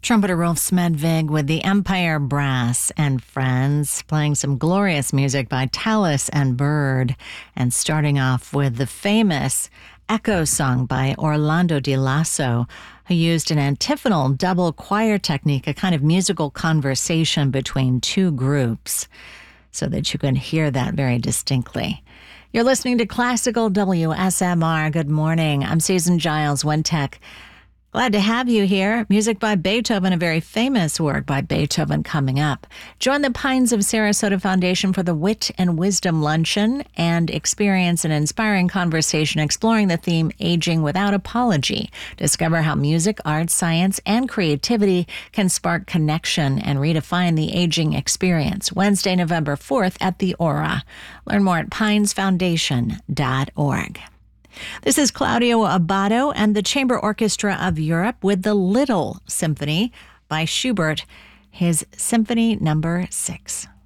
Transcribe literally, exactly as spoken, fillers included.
Trumpeter Rolf Smedvig with the Empire Brass and Friends, playing some glorious music by Tallis and Bird, and starting off with the famous Echo Song by Orlando Di Lasso, who used an antiphonal double choir technique, a kind of musical conversation between two groups, so that you can hear that very distinctly. You're listening to Classical W S M R. Good morning. I'm Susan Giles, One Tech. Glad to have you here. Music by Beethoven, a very famous work by Beethoven coming up. Join the Pines of Sarasota Foundation for the Wit and Wisdom Luncheon and experience an inspiring conversation exploring the theme Aging Without Apology. Discover how music, art, science, and creativity can spark connection and redefine the aging experience. Wednesday, November fourth at the Aura. Learn more at pines foundation dot org. This is Claudio Abbado and the Chamber Orchestra of Europe with the Little Symphony by Schubert, his Symphony Number Six.